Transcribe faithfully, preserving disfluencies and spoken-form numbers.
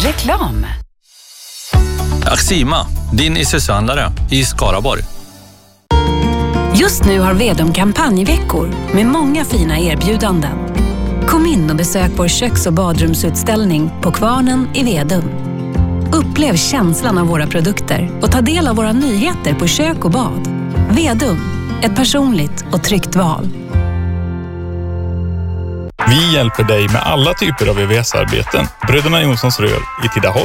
Reklam. Axima, din Isuzu-handlare i Skaraborg. Just nu har Vedum kampanjveckor med många fina erbjudanden. Kom in och besök vår köks- och badrumsutställning på Kvarnen i Vedum. Upplev känslan av våra produkter och ta del av våra nyheter på kök och bad. Vedum, ett personligt och tryggt val. Vi hjälper dig med alla typer av V V S-arbeten. Bröderna Jonssons rör i Tidaholm.